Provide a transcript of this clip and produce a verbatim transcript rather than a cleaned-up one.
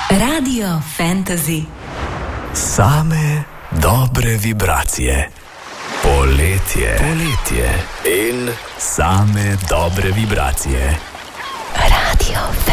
Radio Fantasy. Same dobre vibracije. Poletje. Poletje. In same dobre vibracije. Radio Fantasy.